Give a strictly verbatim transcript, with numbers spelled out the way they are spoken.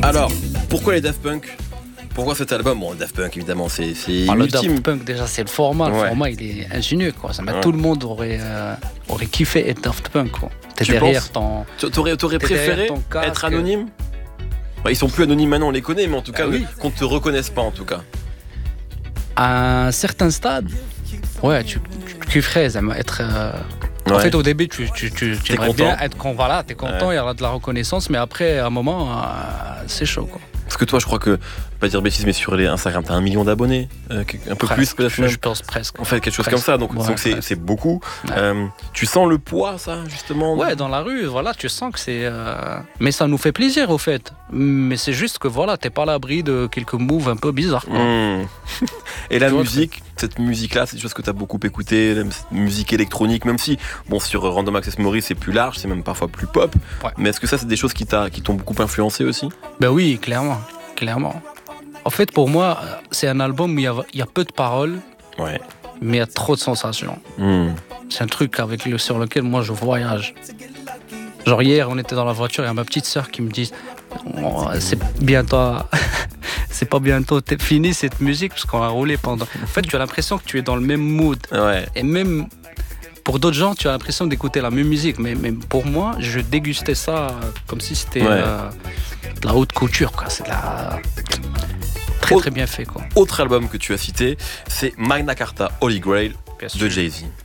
Alors, pourquoi les Daft Punk ? Pourquoi cet album ? Bon, Daft Punk, évidemment, c'est, c'est ah, le ultime. Daft Punk, déjà, c'est le format. Le ouais. format, il est ingénieux, quoi. Ça, ouais. Tout le monde aurait, euh, aurait kiffé être Daft Punk, quoi. T'es tu derrière ton... T'aurais, t'aurais t'es préféré ton casque. Être anonyme ? Bah, ils sont plus anonymes maintenant, on les connaît, mais en tout cas, bah, oui. qu'on te reconnaisse pas, en tout cas. À un certain stade, ouais, tu, tu kifferais être... Euh... Ouais. En fait, au début, tu, tu, tu, tu aimerais bien être con, voilà, t'es content, il ouais. y aura de la reconnaissance, mais après, à un moment, euh, c'est chaud, quoi. Parce que toi, je crois que, pas dire bêtises, mais sur les Instagram, t'as un million d'abonnés, euh, un peu presque, plus peut-être même. Je pense presque. En fait, quelque chose presque. comme ça, donc, ouais, donc c'est, c'est beaucoup. Ouais. Euh, tu sens le poids, ça, justement ? Ouais, dans la rue, voilà, tu sens que c'est. Euh... Mais ça nous fait plaisir, au fait. Mais c'est juste que, voilà, t'es pas à l'abri de quelques moves un peu bizarres, quoi. Mmh. Et la musique, cette musique-là, c'est des choses que t'as beaucoup écoutées, cette musique électronique, même si, bon, sur Random Access Memories, c'est plus large, c'est même parfois plus pop. Ouais. Mais est-ce que ça, c'est des choses qui, t'a, qui t'ont beaucoup influencé aussi ? Ben oui, clairement. Clairement. En fait, pour moi, c'est un album où il y a, il y a peu de paroles, ouais. mais il y a trop de sensations. Mmh. C'est un truc avec le, sur lequel moi je voyage. Genre hier, on était dans la voiture et il y a ma petite sœur qui me dit oh, c'est bientôt, c'est pas bientôt fini cette musique parce qu'on a roulé pendant. En fait, tu as l'impression que tu es dans le même mood. Ouais. Et même pour d'autres gens, tu as l'impression d'écouter la même musique. Mais, mais pour moi, je dégustais ça comme si c'était ouais. euh, de la haute couture, quoi. C'est de la... très très bien fait, quoi. Autre album que tu as cité, c'est Magna Carta Holy Grail de Jay-Z.